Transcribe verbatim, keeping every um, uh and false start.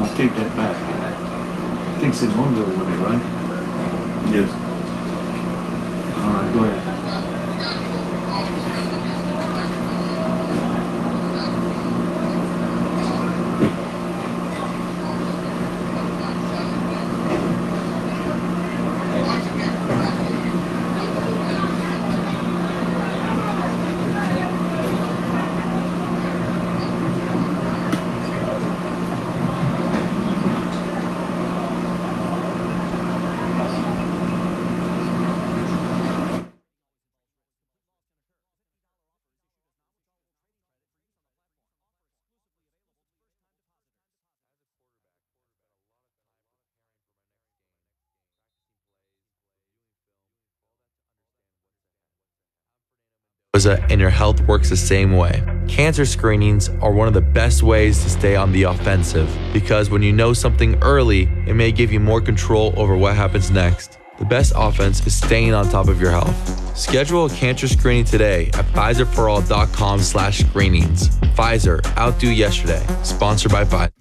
I take that back. I think Simonville with it, right? Yes. All right, go ahead. And your health works the same way. Cancer screenings are one of the best ways to stay on the offensive because when you know something early, it may give you more control over what happens next. The best offense is staying on top of your health. Schedule a cancer screening today at Pfizer for all dot com slash screenings. Pfizer, outdo yesterday. Sponsored by Pfizer.